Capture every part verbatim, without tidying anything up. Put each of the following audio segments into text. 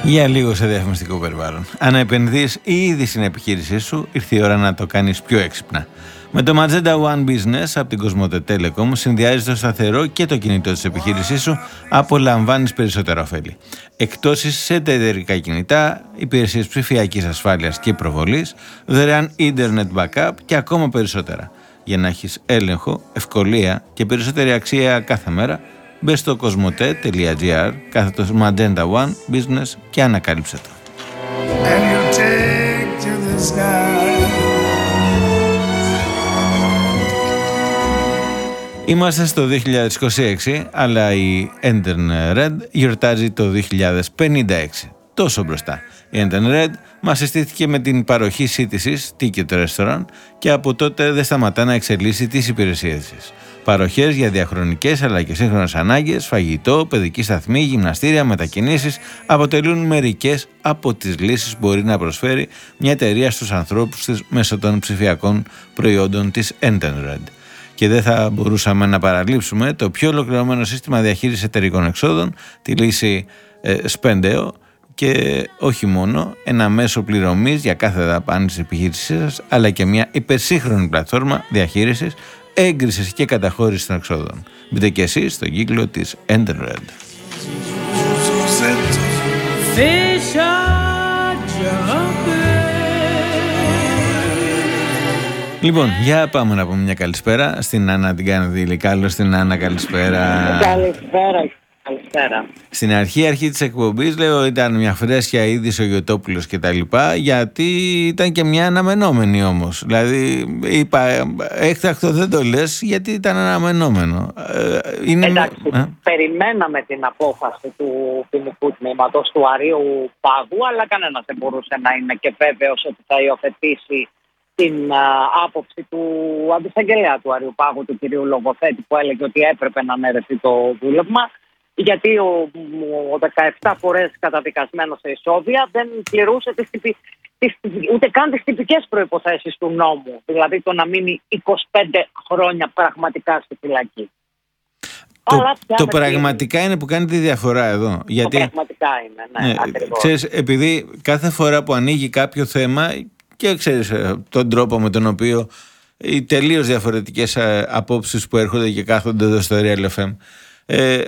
Για λίγο σε διαφημιστικό περιβάλλον. Αν επενδύεις ήδη στην επιχείρησή σου, ήρθε η ώρα να το κάνεις πιο έξυπνα. Με το Magenta One Business από την Cosmote Telecom συνδυάζεις το σταθερό και το κινητό της επιχείρησής σου, απολαμβάνεις περισσότερα ωφέλη. Εκτόσεις σε εταιρικά κινητά, υπηρεσίες ψηφιακής ασφάλειας και προβολής, δωρεάν ίντερνετ backup και ακόμα περισσότερα. Για να έχεις έλεγχο, ευκολία και περισσότερη αξία κάθε μέρα, μπες στο cosmote.gr κάθετος Magenta One Business και ανακάλυψε το. Είμαστε στο δύο χιλιάδες είκοσι έξι, αλλά η Enter Red γιορτάζει το δύο χιλιάδες πενήντα έξι. Τόσο μπροστά. Η Enter Red μας συστήθηκε με την παροχή σύντησης Ticket Restaurant και από τότε δεν σταματά να εξελίσσει τις υπηρεσίες της. Παροχές για διαχρονικές αλλά και σύγχρονες ανάγκες, φαγητό, παιδική σταθμή, γυμναστήρια, μετακινήσεις αποτελούν μερικές από τις λύσεις που μπορεί να προσφέρει μια εταιρεία στους ανθρώπους της μέσω των ψηφιακών προϊόντων της Enter Red. Και δεν θα μπορούσαμε να παραλείψουμε το πιο ολοκληρωμένο σύστημα διαχείρισης εταιρικών εξόδων, τη λύση ε, Spendeo, και όχι μόνο ένα μέσο πληρωμής για κάθε δαπάνη της επιχείρησής σας, αλλά και μια υπερσύγχρονη πλατφόρμα διαχείρισης, έγκρισης και καταχώρησης των εξόδων. Μπείτε και εσείς στον κύκλο της Enter Red. Λοιπόν, για πάμε να πούμε μια καλησπέρα στην Άννα την Κανδύλη. Καλώς την Άννα, καλησπέρα. Καλησπέρα, καλησπέρα. Στην αρχή, αρχή της εκπομπής, λέω, ήταν μια φρέσκια είδηση ο Γιωτόπουλος και τα λοιπά, γιατί ήταν και μια αναμενόμενη όμως. Δηλαδή, είπα, έκτακτο δεν το λες, γιατί ήταν αναμενόμενο. Είναι... Εντάξει, ε? περιμέναμε την απόφαση του ποινικού τμήματος του Αρείου Πάγου, αλλά κανένας δεν μπορούσε να είναι και βέβαιος ότι θα υιοθετήσει την α, άποψη του αντισαγγελέα του Αρείου Πάγου, του κυρίου Λογοθέτη, που έλεγε ότι έπρεπε να αναιρεθεί το δούλευμα, γιατί ο, ο δεκαεπτά φορές καταδικασμένος σε ισόβια δεν πληρούσε τις, τις, ούτε καν τις τυπικές προϋποθέσεις του νόμου, δηλαδή το να μείνει είκοσι πέντε χρόνια πραγματικά στη φυλακή. Το, το πραγματικά είναι που κάνει τη διαφορά εδώ. Γιατί, το πραγματικά είναι, ναι, ναι ακριβώς. Ξέρεις, επειδή κάθε φορά που ανοίγει κάποιο θέμα, και ξέρεις τον τρόπο με τον οποίο οι τελείως διαφορετικές απόψεις που έρχονται και κάθονται εδώ στο Real εφ εμ, ε,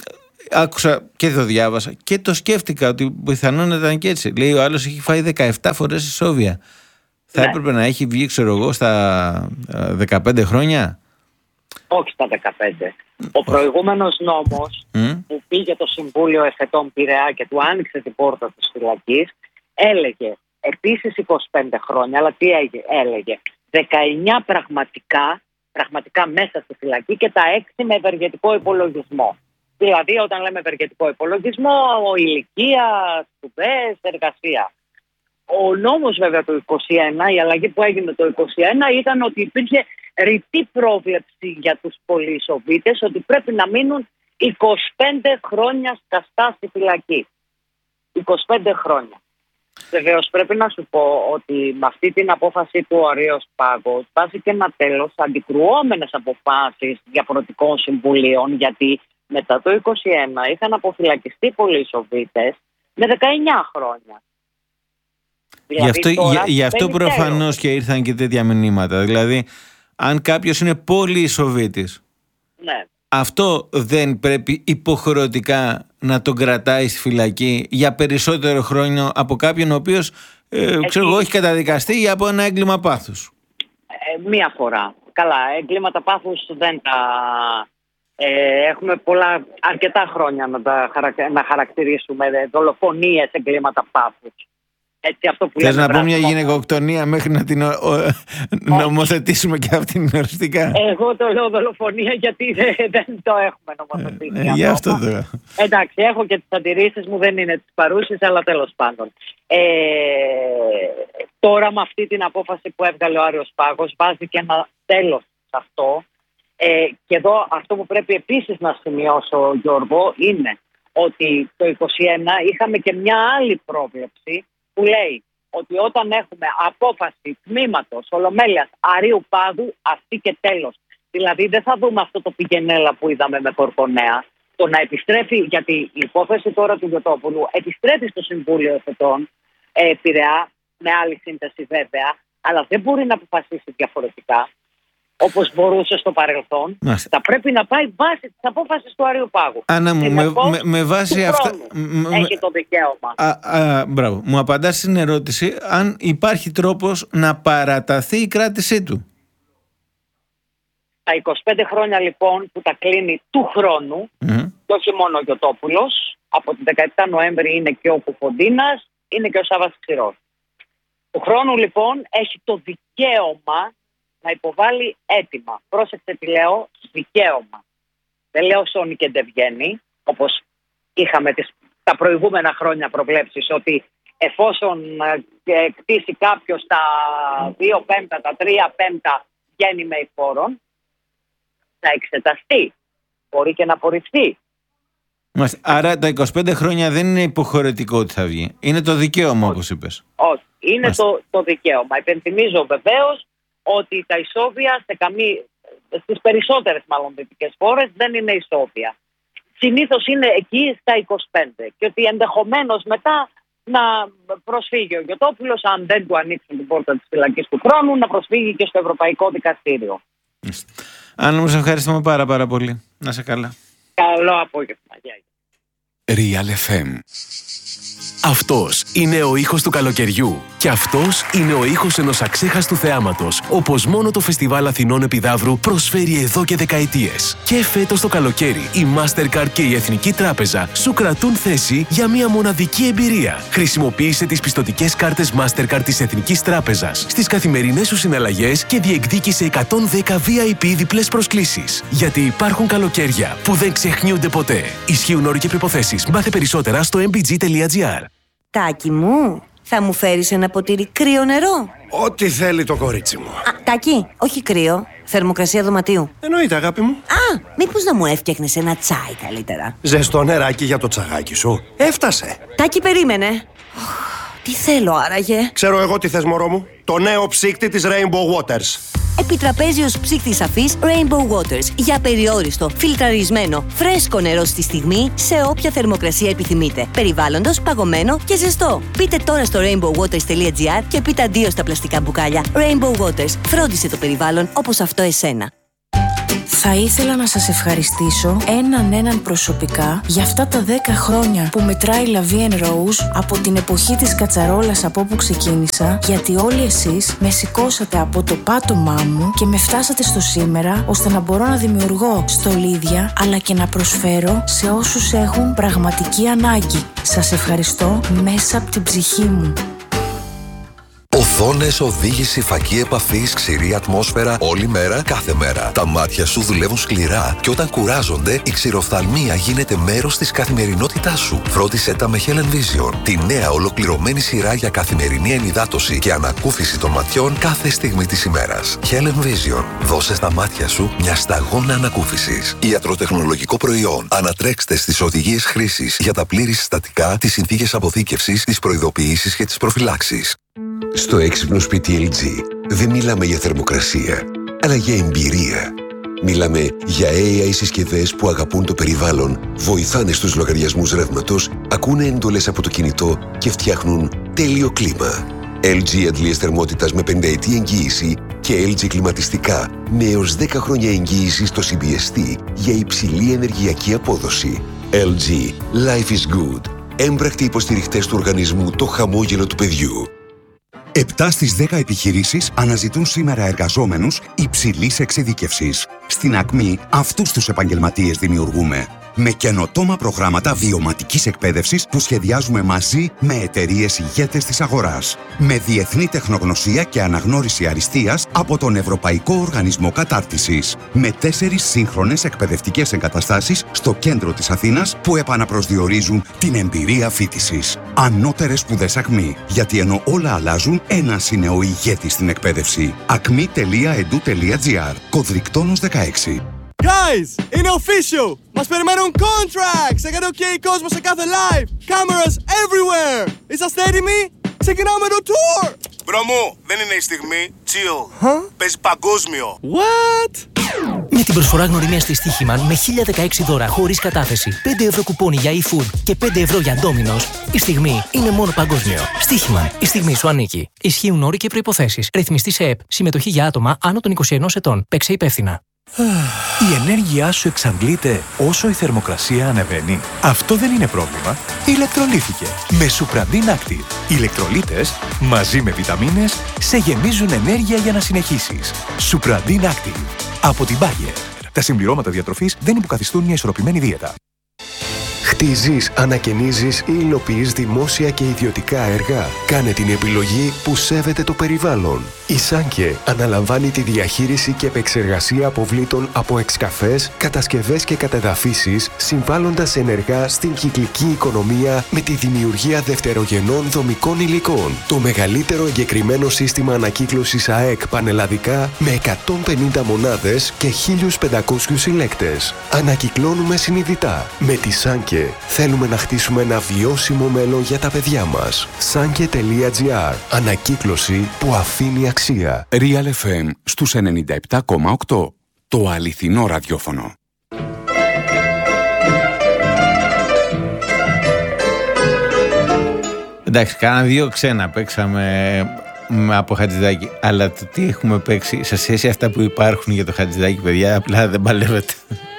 άκουσα και το διάβασα και το σκέφτηκα ότι πιθανόν ήταν και έτσι. Λέει, ο άλλος έχει φάει δεκαεπτά φορές ισόβια. Θα ναι. έπρεπε να έχει βγει, ξέρω εγώ, στα δεκαπέντε χρόνια. Όχι στα δεκαπέντε. Ο προηγούμενος νόμος mm. που πήγε το Συμβούλιο Εφετών Πειραιά και του άνοιξε την πόρτα της φυλακής, έλεγε επίσης είκοσι πέντε χρόνια, αλλά τι έλεγε, δεκαεννιά πραγματικά, πραγματικά μέσα στη φυλακή και τα έξι με ευεργετικό υπολογισμό. Δηλαδή, όταν λέμε ευεργετικό υπολογισμό, ηλικία, σπουδές, εργασία. Ο νόμος βέβαια το είκοσι ένα, η αλλαγή που έγινε το είκοσι ένα ήταν ότι υπήρχε ρητή πρόβλεψη για τους πολυεισοβήτες ότι πρέπει να μείνουν είκοσι πέντε χρόνια σκαστά στη φυλακή. είκοσι πέντε χρόνια. Βεβαίως πρέπει να σου πω ότι με αυτή την απόφαση του Αρείου Πάγου βάζει και ένα τέλος αντικρουόμενες αποφάσεις διαφορετικών συμβουλίων, γιατί μετά το είκοσι ένα είχαν αποφυλακιστεί πολλοί Ισοβίτες με δεκαεννιά χρόνια. Δηλαδή, γι' αυτό, για, γι αυτό προφανώς και ήρθαν και τέτοια μηνύματα. Δηλαδή, αν κάποιος είναι πολύ Ισοβίτης, ναι. αυτό δεν πρέπει υποχρεωτικά να τον κρατάει στη φυλακή για περισσότερο χρόνο από κάποιον ο οποίος ε, ξέρω εγώ, έχει καταδικαστεί για από ένα έγκλημα πάθους. Ε, μία φορά. Καλά, έγκληματα πάθους δεν τα... Ε, έχουμε πολλά, αρκετά χρόνια να, τα, να χαρακτηρίσουμε δολοφονίες, εγκλήματα πάθους. Έτσι, αυτό που Θες να πω μια γυναικοκτονία μέχρι να την ο, ο, νομοθετήσουμε και αυτήν οριστικά? Εγώ το λέω δολοφονία γιατί δεν, δεν το έχουμε νομοθετήσει. Ε, ε, γι' αυτό το... Εντάξει, έχω και τις αντιρρήσεις μου, δεν είναι τις παρούσεις, αλλά τέλος πάντων. Ε, τώρα με αυτή την απόφαση που έβγαλε ο Άρειος Πάγος βάζει και ένα τέλος σε αυτό. Ε, και εδώ αυτό που πρέπει επίσης να σημειώσω, Γιώργο, είναι ότι το είκοσι ένα είχαμε και μια άλλη πρόβλεψη που λέει ότι όταν έχουμε απόφαση τμήματος Ολομέλειας Αρείου Πάγου, αυτή και τέλος. Δηλαδή δεν θα δούμε αυτό το πηγενέλα που είδαμε με Κορκονέα. Το το να επιστρέφει, γιατί η υπόθεση τώρα του Γιωτόπουλου επιστρέφει στο Συμβούλιο Εφετών ε, Πειραιά, με άλλη σύνθεση βέβαια, αλλά δεν μπορεί να αποφασίσει διαφορετικά, όπως μπορούσε στο παρελθόν. Μάλιστα. Θα πρέπει να πάει βάσει της απόφασης του Αριοπάγου. Άννα μου, με, με, με βάση αυτά... Έχει το δικαίωμα. Α, α, μπράβο. Μου απαντάς στην ερώτηση αν υπάρχει τρόπος να παραταθεί η κράτησή του. Τα είκοσι πέντε χρόνια λοιπόν που τα κλείνει του χρόνου, mm-hmm. και όχι μόνο ο Γιωτόπουλος, από την δεκαεπτά Νοέμβρη είναι και ο Κουφοντίνας, είναι και ο Σάββας Ξηρός. Του χρόνου λοιπόν έχει το δικαίωμα να υποβάλει αίτημα. Πρόσεξε τι λέω, δικαίωμα. Δεν λέω σώνει και δεν βγαίνει, όπως είχαμε τις, τα προηγούμενα χρόνια προβλέψεις, ότι εφόσον ε, κτίσει κάποιος τα δύο πέμπτα, τα τρία πέμπτα βγαίνει με εφόρον, θα εξεταστεί. Μπορεί και να απορριφθεί. Άρα τα είκοσι πέντε χρόνια δεν είναι υποχρεωτικό ότι θα βγει. Είναι το δικαίωμα, όπως είπες. Όχι. Είναι το, το δικαίωμα. Υπενθυμίζω βεβαίως ότι τα ισόβια σε καμί... στις περισσότερες μάλλον δυτικές χώρες δεν είναι ισόβια. Συνήθως είναι εκεί στα είκοσι πέντε. Και ότι ενδεχομένως μετά να προσφύγει ο Γιωτόπουλος, αν δεν του ανοίξουν την πόρτα της φυλακής του χρόνου, να προσφύγει και στο Ευρωπαϊκό Δικαστήριο. Άννα μου, σε ευχαριστούμε πάρα πάρα πολύ. Να σε καλά. Καλό απόγευμα. Real εφ εμ. Αυτός είναι ο ήχος του καλοκαιριού και αυτός είναι ο ήχος ενός αξέχαστου θεάματος, όπως μόνο το Φεστιβάλ Αθηνών Επιδαύρου προσφέρει εδώ και δεκαετίες. Και φέτος το καλοκαίρι η Mastercard και η Εθνική Τράπεζα σου κρατούν θέση για μια μοναδική εμπειρία. Χρησιμοποίησε τις πιστωτικές κάρτες Mastercard της Εθνικής Τράπεζας στις καθημερινές σου συναλλαγές και διεκδίκησε εκατόν δέκα βι άι πι διπλές προσκλήσεις. Γιατί υπάρχουν καλοκαίρια που δεν ξεχνιούνται ποτέ. Ισχύουν όροι και προϋποθέσεις. Μάθε περισσότερα στο εμ μπι τζι τελεία τζι άρ. Τάκη μου, θα μου φέρεις ένα ποτήρι κρύο νερό? Ό,τι θέλει το κορίτσι μου. Α, Τάκη, όχι κρύο, θερμοκρασία δωματίου. Εννοείται, αγάπη μου. Α, μήπως να μου έφτιαχνες ένα τσάι καλύτερα? Ζεστό νεράκι για το τσαγάκι σου. Έφτασε. Τάκη, περίμενε. Τι θέλω άραγε? Ξέρω εγώ τι θες, μωρό μου. Το νέο ψύκτη της Rainbow Waters. Επιτραπέζιος ψύκτης αφής Rainbow Waters για περιόριστο, φιλτραρισμένο, φρέσκο νερό στη στιγμή σε όποια θερμοκρασία επιθυμείτε. Περιβάλλοντος, παγωμένο και ζεστό. Μπείτε τώρα στο rainbow waters τελεία τζι άρ και πείτε αντίο στα πλαστικά μπουκάλια. Rainbow Waters. Φρόντισε το περιβάλλον όπως αυτό εσένα. Θα ήθελα να σας ευχαριστήσω έναν έναν προσωπικά για αυτά τα δέκα χρόνια που μετράει La Vie en Rose από την εποχή της κατσαρόλας από όπου ξεκίνησα, γιατί όλοι εσείς με σηκώσατε από το πάτωμά μου και με φτάσατε στο σήμερα, ώστε να μπορώ να δημιουργώ στολίδια αλλά και να προσφέρω σε όσους έχουν πραγματική ανάγκη. Σας ευχαριστώ μέσα από την ψυχή μου. Οθόνες, οδήγηση, φακή επαφής, ξηρή ατμόσφαιρα όλη μέρα, κάθε μέρα. Τα μάτια σου δουλεύουν σκληρά και όταν κουράζονται, η ξηροφθαλμία γίνεται μέρος της καθημερινότητάς σου. Φρόντισέ τα με Helen Vision, τη νέα ολοκληρωμένη σειρά για καθημερινή ενυδάτωση και ανακούφιση των ματιών κάθε στιγμή της ημέρας. Helen Vision, δώσε στα μάτια σου μια σταγόνα ανακούφισης. Ιατροτεχνολογικό προϊόν. Ανατρέξτε στις οδηγίες χρήσης για τα πλήρη συστατικά, τις συνθήκες αποθήκευσης, τις προειδοποιήσεις και τις προφυλάξεις. Στο έξυπνο σπίτι ελ τζι δεν μιλάμε για θερμοκρασία, αλλά για εμπειρία. Μιλάμε για έι άι συσκευές που αγαπούν το περιβάλλον, βοηθάνε στους λογαριασμούς ρεύματος, ακούνε εντολές από το κινητό και φτιάχνουν τέλειο κλίμα. ελ τζι αντλίες θερμότητας με πενταετή εγγύηση και ελ τζι κλιματιστικά με έως δέκα χρόνια εγγύηση στο σι μπι ες τι για υψηλή ενεργειακή απόδοση. ελ τζι. Life is good. Έμπρακτοι υποστηριχτές του οργανισμού Το Χαμόγελο του Παιδιού. Επτά στις δέκα επιχειρήσεις αναζητούν σήμερα εργαζόμενους υψηλής εξειδίκευσης. Στην Ακμή αυτούς τους επαγγελματίες δημιουργούμε. Με καινοτόμα προγράμματα βιωματικής εκπαίδευσης που σχεδιάζουμε μαζί με εταιρείες ηγέτες της αγοράς. Με διεθνή τεχνογνωσία και αναγνώριση αριστείας από τον Ευρωπαϊκό Οργανισμό Κατάρτισης. Με τέσσερις σύγχρονες εκπαιδευτικές εγκαταστάσεις στο κέντρο της Αθήνας που επαναπροσδιορίζουν την εμπειρία φοιτησης. Ανώτερες σπουδές Ακμή. Γιατί ενώ όλα αλλάζουν, ένας είναι ο ηγέτης στην εκπαίδευση. ακμή τελεία ed τελεία gr. Κωδρικτόνος δεκαέξι. Guys, είναι official! Μας περιμένουν contracts! Έκανε OK κόσμο σε κάθε live! Cameras everywhere! Είσαστε έτοιμοι? Ξεκινάμε το tour! Μπρο μου, δεν είναι η στιγμή. Chill. Huh? Παίζει παγκόσμιο. What? Με την προσφορά γνωριμίας της Στοίχημαν με χίλια δεκαέξι δώρα χωρίς κατάθεση, πέντε ευρώ κουπόνι για e-food και πέντε ευρώ για Domino's, η στιγμή είναι μόνο παγκόσμιο. Στοίχημαν, η στιγμή σου ανήκει. Ισχύουν όροι και προϋποθέσεις. Ρυθμιστή σε ΕΠ. Συμμετοχή για άτομα άνω των είκοσι ενός ετών. Παίξε υπεύθυνα. Η ενέργειά σου εξαντλείται όσο η θερμοκρασία ανεβαίνει. Αυτό δεν είναι πρόβλημα. Ηλεκτρολύθηκε με Supradin Active. Οι ηλεκτρολίτες μαζί με βιταμίνες σε γεμίζουν ενέργεια για να συνεχίσεις. Supradin Active από την Bayer. Τα συμπληρώματα διατροφής δεν υποκαθιστούν μια ισορροπημένη δίαιτα. Χτίζεις, ανακαινίζεις ή υλοποιείς δημόσια και ιδιωτικά έργα. Κάνε την επιλογή που σέβεται το περιβάλλον. Η Σάνκε αναλαμβάνει τη διαχείριση και επεξεργασία αποβλήτων από εξκαφές, κατασκευές και κατεδαφίσεις, συμβάλλοντας ενεργά στην κυκλική οικονομία με τη δημιουργία δευτερογενών δομικών υλικών. Το μεγαλύτερο εγκεκριμένο σύστημα ανακύκλωσης ΑΕΚ πανελλαδικά με εκατόν πενήντα μονάδες και χίλιους πεντακόσιους συλλέκτες. Ανακυκλώνουμε συνειδητά. Με τη Σάνκε θέλουμε να χτίσουμε ένα βιώσιμο μέλλον για τα παιδιά μας. Sanke τελεία τζι άρ. Ανακύκλωση που αφήνει αξία. Real εφ εμ στους ενενήντα επτά κόμμα οκτώ. Το αληθινό ραδιόφωνο. Εντάξει, κάνα δύο ξένα παίξαμε από Χατζηδάκη, αλλά το τι έχουμε παίξει σε σχέση αυτά που υπάρχουν για το Χατζηδάκη, παιδιά, απλά δεν παλεύεται.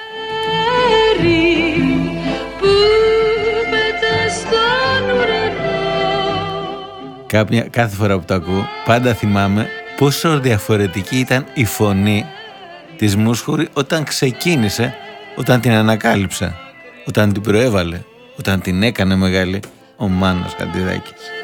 Κάποια, κάθε φορά που το ακούω πάντα θυμάμαι πόσο διαφορετική ήταν η φωνή της Μούσχουρη όταν ξεκίνησε, όταν την ανακάλυψα, όταν την προέβαλε, όταν την έκανε μεγάλη ο Μάνος Χατζηδάκης.